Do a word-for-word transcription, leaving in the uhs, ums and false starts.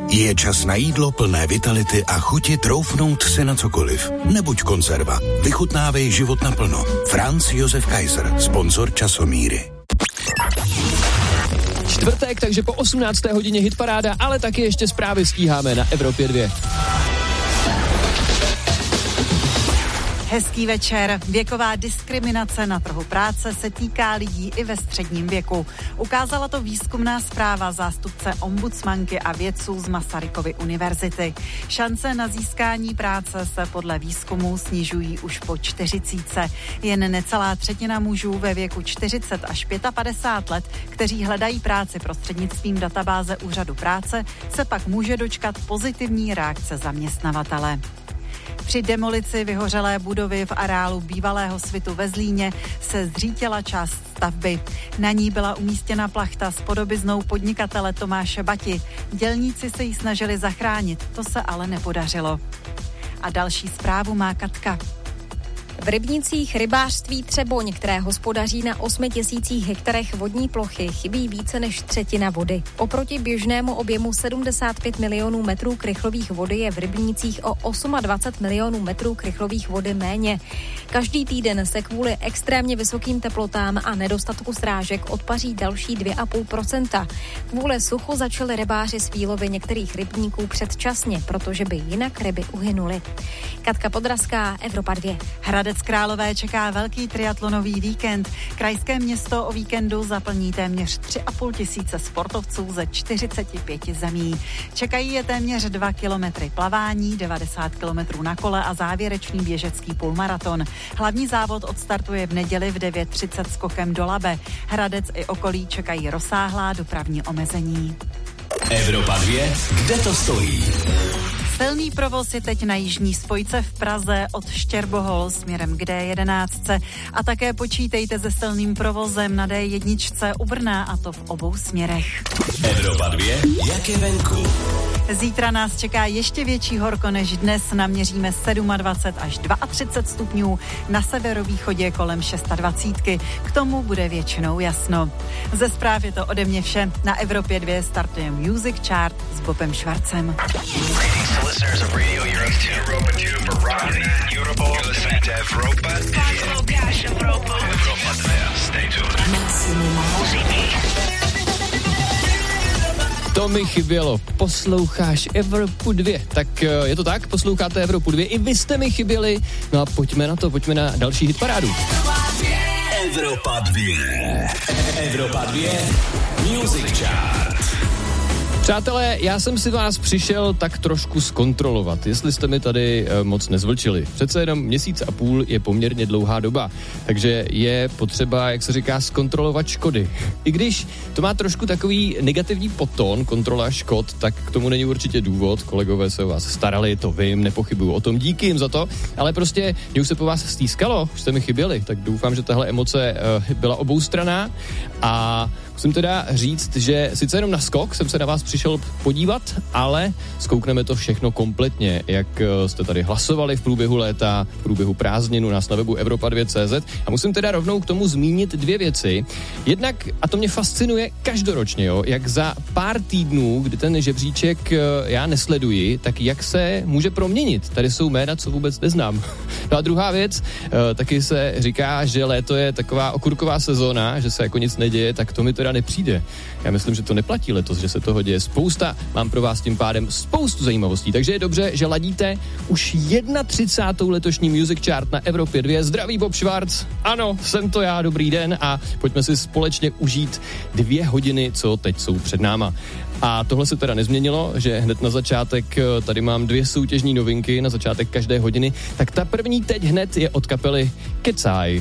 Je čas na jídlo plné vitality a chuti troufnout si na cokoliv. Nebuď konzerva. Vychutnávej život naplno. Franz Josef Kaiser, sponzor Časomíry. Čtvrtek, takže po osmnácté hodině hitparáda, ale taky ještě zprávy stíháme na Evropě dva. Hezký večer. Věková diskriminace na trhu práce se týká lidí i ve středním věku. Ukázala to výzkumná zpráva zástupce ombudsmanky a vědců z Masarykovy univerzity. Šance na získání práce se podle výzkumu snižují už po čtyřicítce. Jen necelá třetina mužů ve věku čtyřicet až padesát pět let, kteří hledají práci prostřednictvím databáze Úřadu práce, se pak může dočkat pozitivní reakce zaměstnavatele. Při demolici vyhořelé budovy v areálu bývalého svitu ve Zlíně se zřítila část stavby. Na ní byla umístěna plachta s podobiznou podnikatele Tomáše Bati. Dělníci se ji snažili zachránit, to se ale nepodařilo. A další zprávu má Katka. V rybnících rybářství Třeboň, které hospodaří na osmi tisících hektarech vodní plochy, chybí více než třetina vody. Oproti běžnému objemu sedmdesát pět milionů metrů krychlových vody je v rybnících o dvacet osm milionů metrů krychlových vody méně. Každý týden se kvůli extrémně vysokým teplotám a nedostatku srážek odpaří další dvě a půl procenta. Kvůli suchu začali rybáři s výlovy některých rybníků předčasně, protože by jinak ryby uhynuly. Katka Podrazská, Evropa dva. Hradec Králové čeká velký triatlonový víkend. Krajské město o víkendu zaplní téměř tři a půl tisíce sportovců ze čtyřiceti pěti zemí. Čekají je téměř dva kilometry plavání, devadesát kilometrů na kole a závěrečný běžecký půlmaraton. Hlavní závod odstartuje v neděli v devět třicet skokem do Labe. Hradec i okolí čekají rozsáhlá dopravní omezení. Evropa dva, kde to stojí? Silný provoz je teď na jižní spojce v Praze od Štěrbohol směrem k D jedenáct a také počítejte se silným provozem na D jedna u Brna, a to v obou směrech. Evropa dva, jak je venku? Zítra nás čeká ještě větší horko než dnes, naměříme dvacet sedm až třicet dva stupňů, na severovýchodě kolem dvacet šest. K tomu bude většinou jasno. Ze zpráv je to ode mě vše. Na Evropě dva startuje Music Chart s Bobem Švarcem. Listeners of Radio Europe two, Europa two, Barani, Europa, you're listening to Europa Europa. Europa dva, stay tuned. To mi chybělo. Posloucháš Evropu dva. Tak je to tak? Posloucháte Evropu dva. I vy jste mi chyběli. No a pojďme na to, pojďme na další hitparádu. Evropa dva. Evropa dva. Music Chart. Přátelé, já jsem si vás přišel tak trošku zkontrolovat, jestli jste mi tady e, moc nezvlčili. Přece jenom měsíc a půl je poměrně dlouhá doba, takže je potřeba, jak se říká, zkontrolovat škody. I když to má trošku takový negativní podtón, kontrola škod, tak k tomu není určitě důvod. Kolegové se o vás starali, to vím, nepochybuju o tom, díky jim za to, ale prostě mě už se po vás stýskalo, už jste mi chyběli, tak doufám, že tahle emoce e, byla oboustranná a musím teda říct, že sice jenom na skok jsem se na vás přišel podívat, ale zkoukneme to všechno kompletně, jak jste tady hlasovali v průběhu léta, v průběhu prázdnin u nás na webu Evropa dva tečka cé zet. A musím teda rovnou k tomu zmínit dvě věci. Jednak, a to mě fascinuje každoročně, jo, jak za pár týdnů, kdy ten žebříček já nesleduji, tak jak se může proměnit. Tady jsou jména, co vůbec neznám. No a druhá věc, taky se říká, že léto je taková okurková sezóna, že se jako nic neděje, tak to mi teda nepřijde. Já myslím, že to neplatí letos, že se toho děje spousta. Mám pro vás tím pádem spoustu zajímavostí, takže je dobře, že ladíte už třicátou první letošní Music Chart na Evropě dva. Zdraví Bob Švarc. Ano, jsem to já, dobrý den a pojďme si společně užít dvě hodiny, co teď jsou před náma. A tohle se teda nezměnilo, že hned na začátek tady mám dvě soutěžní novinky na začátek každé hodiny. Tak ta první teď hned je od kapely Kecaj.